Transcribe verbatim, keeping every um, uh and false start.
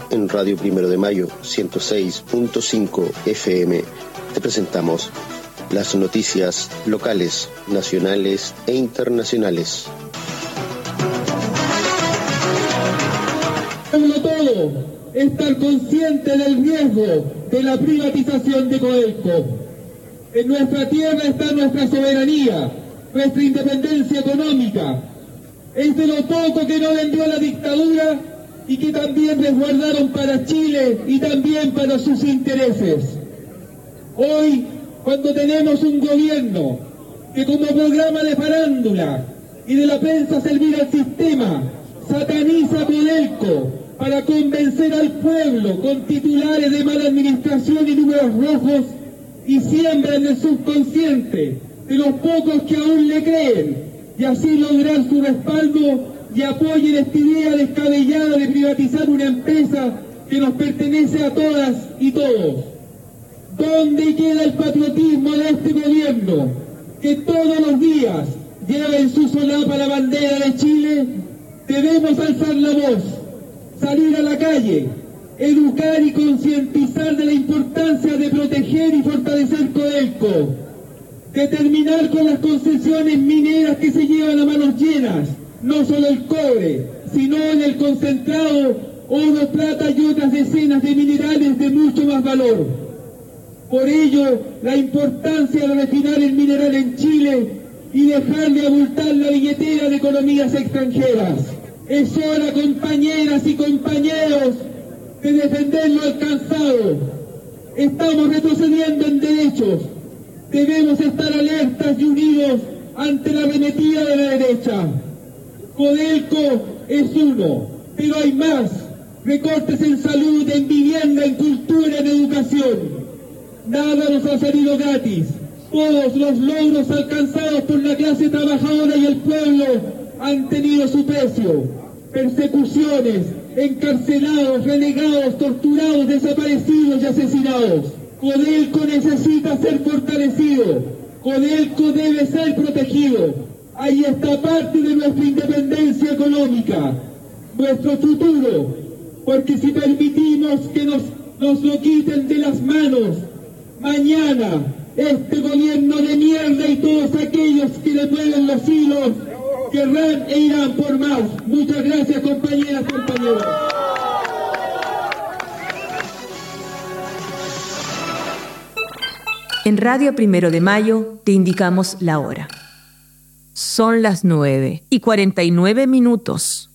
en Radio Primero de Mayo ciento seis punto cinco F M te presentamos las noticias locales, nacionales e internacionales. Sobre todo, estar consciente del riesgo de la privatización de Codelco. En nuestra tierra está nuestra soberanía, nuestra independencia económica. Es de lo poco que no vendió la dictadura y que también resguardaron para Chile y también para sus intereses. Hoy, cuando tenemos un gobierno que como programa de farándula y de la prensa servir al sistema, sataniza Codelco para convencer al pueblo con titulares de mala administración y números rojos y siembra en el subconsciente de los pocos que aún le creen y así lograr su respaldo y apoyen esta idea descabellada de privatizar una empresa que nos pertenece a todas y todos. ¿Dónde queda el patriotismo de este gobierno que todos los días lleva en su solapa la bandera de Chile? Debemos alzar la voz, salir a la calle, educar y concientizar de la importancia de proteger y fortalecer Codelco, de terminar con las concesiones mineras que se llevan a manos llenas, no solo el cobre, sino en el concentrado, oro, plata y otras decenas de minerales de mucho más valor. Por ello, la importancia de refinar el mineral en Chile y dejar de abultar la billetera de economías extranjeras. Es hora, compañeras y compañeros, de defender lo alcanzado. Estamos retrocediendo en derechos. Debemos estar alertas y unidos ante la arremetida de la derecha. Codelco es uno, pero hay más. Recortes en salud, en vivienda, en cultura, en educación. Nada nos ha salido gratis. Todos los logros alcanzados por la clase trabajadora y el pueblo han tenido su precio. Persecuciones, encarcelados, renegados, torturados, desaparecidos y asesinados. Codelco necesita ser fortalecido. Codelco debe ser protegido. Ahí está parte de nuestra independencia económica, nuestro futuro, porque si permitimos que nos, nos lo quiten de las manos, mañana este gobierno de mierda y todos aquellos que le mueven los hilos querrán e irán por más. Muchas gracias, compañeras y compañeros. En Radio Primero de Mayo te indicamos la hora. Son las nueve y cuarenta y nueve minutos.